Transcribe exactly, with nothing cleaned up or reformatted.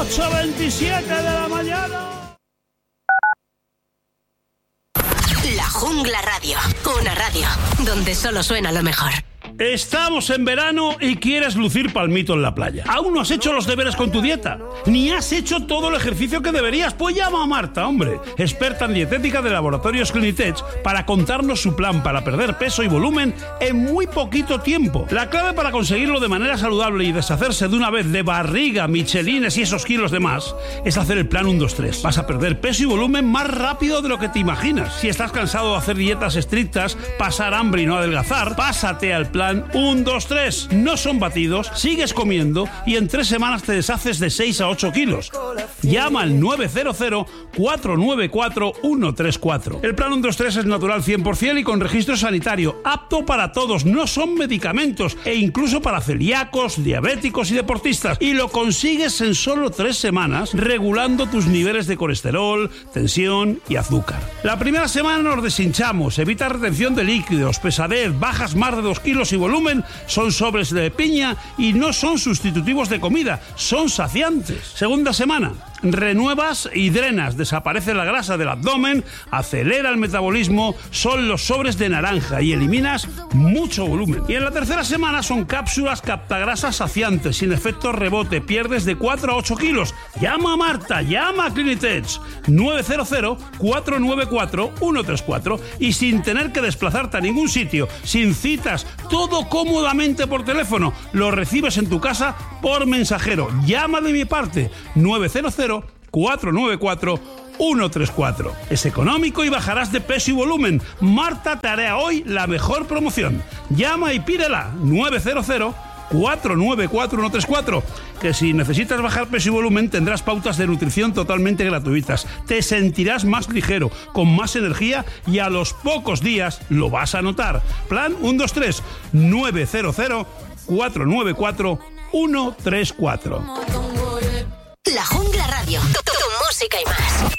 ocho veintisiete de la mañana. La Jungla Radio, una radio donde solo suena lo mejor. Estamos en verano y quieres lucir palmito en la playa. ¿Aún no has hecho los deberes con tu dieta? ¿Ni has hecho todo el ejercicio que deberías? Pues llama a Marta, hombre, experta en dietética de Laboratorios Clinitech, para contarnos su plan para perder peso y volumen en muy poquito tiempo. La clave para conseguirlo de manera saludable y deshacerse de una vez de barriga, michelines y esos kilos de más es hacer el plan uno dos tres. Vas a perder peso y volumen más rápido de lo que te imaginas. Si estás cansado de hacer dietas estrictas, pasar hambre y no adelgazar, pásate al plan uno dos tres. No son batidos, sigues comiendo y en tres semanas te deshaces de seis a ocho kilos. Llama al nueve cero cero, cuatro nueve cuatro, uno tres cuatro. El plan uno dos tres es natural cien por ciento y con registro sanitario, apto para todos, no son medicamentos e incluso para celíacos, diabéticos y deportistas. Y lo consigues en solo tres semanas, regulando tus niveles de colesterol, tensión y azúcar. La primera semana nos deshinchamos, evita retención de líquidos, pesadez, bajas más de dos kilos y volumen, son sobres de piña y no son sustitutivos de comida, son saciantes. Segunda semana, renuevas y drenas, desaparece la grasa del abdomen, acelera el metabolismo, son los sobres de naranja y eliminas mucho volumen. Y en la tercera semana son cápsulas captagrasas saciantes, sin efecto rebote, pierdes de cuatro a ocho kilos. Llama a Marta, llama a Clinitech, nueve cero cero, cuatro nueve cuatro, uno tres cuatro, y sin tener que desplazarte a ningún sitio, sin citas, todo cómodamente por teléfono, lo recibes en tu casa por mensajero. Llama de mi parte, nueve cero cero, cuatro nueve cuatro, uno tres cuatro. Es económico y bajarás de peso y volumen. Marta te hará hoy la mejor promoción. Llama y pídela, nueve cero cero, cuatro nueve cuatro, uno tres cuatro. Que si necesitas bajar peso y volumen tendrás pautas de nutrición totalmente gratuitas. Te sentirás más ligero, con más energía y a los pocos días lo vas a notar. Plan uno dos tres, nueve cero cero, cuatro nueve cuatro, uno tres cuatro. La Jungla Radio, tu, tu, tu música y más.